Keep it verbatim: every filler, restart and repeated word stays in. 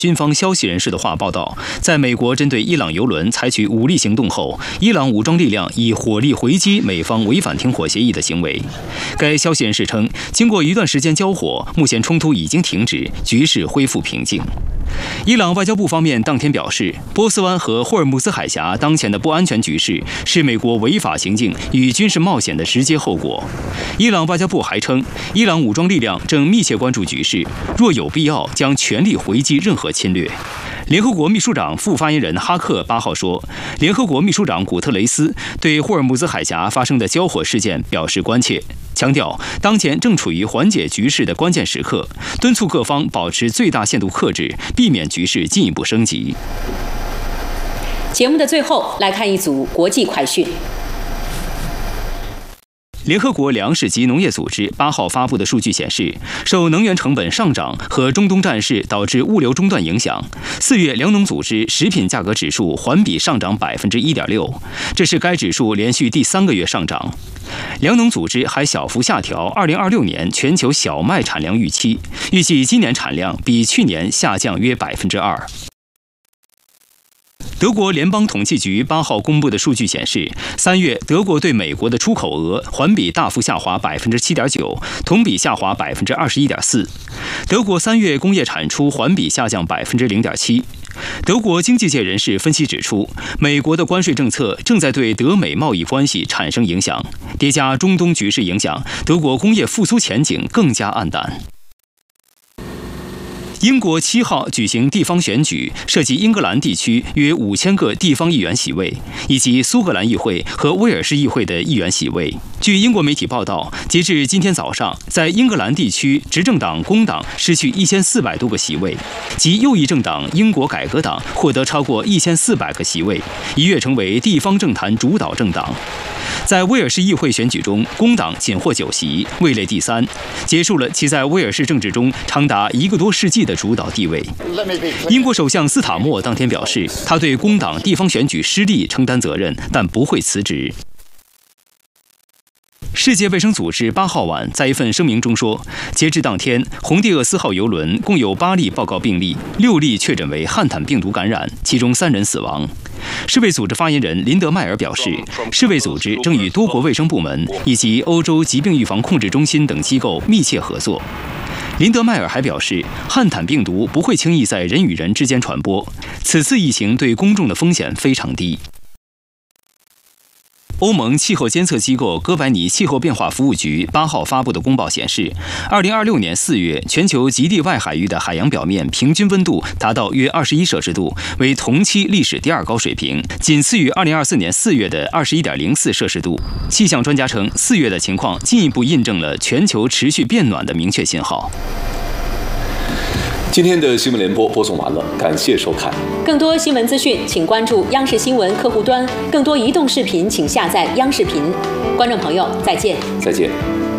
军方消息人士的话报道，在美国针对伊朗油轮采取武力行动后，伊朗武装力量以火力回击美方违反停火协议的行为。该消息人士称，经过一段时间交火，目前冲突已经停止，局势恢复平静。伊朗外交部方面当天表示，波斯湾和霍尔木兹海峡当前的不安全局势是美国违法行径与军事冒险的直接后果。伊朗外交部还称，伊朗武装力量正密切关注局势，若有必要将全力回击任何侵略。联合国秘书长副发言人哈克八号说，联合国秘书长古特雷斯对霍尔木兹海峡发生的交火事件表示关切，强调当前正处于缓解局势的关键时刻，敦促各方保持最大限度克制，避免局势进一步升级。 节目的最后，来看一组国际快讯。 联合国粮食及农业组织八号发布的数据显示，受能源成本上涨和中东战事导致物流中断影响，四月粮农组织食品价格指数环比上涨百分之一点六，这是该指数连续第三个月上涨。粮农组织还小幅下调二零二六年全球小麦产量预期，预计今年产量比去年下降约百分之二。德国联邦统计局八号公布的数据显示，三月德国对美国的出口额环比大幅下滑百分之七点九，同比下滑百分之二十一点四。德国三月工业产出环比下降百分之零点七。德国经济界人士分析指出，美国的关税政策正在对德美贸易关系产生影响，叠加中东局势影响，德国工业复苏前景更加黯淡。英国七号举行地方选举，涉及英格兰地区约五千个地方议员席位，以及苏格兰议会和威尔士议会的议员席位。据英国媒体报道，截至今天早上，在英格兰地区，执政党工党失去一千四百多个席位，及右翼政党英国改革党获得超过一千四百个席位，一跃成为地方政坛主导政党。在威尔士议会选举中，工党仅获九席，位列第三，结束了其在威尔士政治中长达一个多世纪的主导地位。英国首相斯塔默当天表示，他对工党地方选举失利承担责任，但不会辞职。世界卫生组织八号晚在一份声明中说，截至当天，红地厄斯号邮轮共有八例报告病例，六例确诊为汉坦病毒感染，其中三人死亡。世卫组织发言人林德迈尔表示，世卫组织正与多国卫生部门以及欧洲疾病预防控制中心等机构密切合作。林德迈尔还表示，汉坦病毒不会轻易在人与人之间传播，此次疫情对公众的风险非常低。欧盟气候监测机构哥白尼气候变化服务局八号发布的公报显示，二零二六年四月，全球极地外海域的海洋表面平均温度达到约二十一摄氏度，为同期历史第二高水平，仅次于二零二四年四月的二十一点零四摄氏度。气象专家称，四月的情况进一步印证了全球持续变暖的明确信号。 今天的新闻联播播送完了，感谢收看。 更多新闻资讯，请关注央视新闻客户端；更多移动视频，请下载央视频。观众朋友，再见。 再见。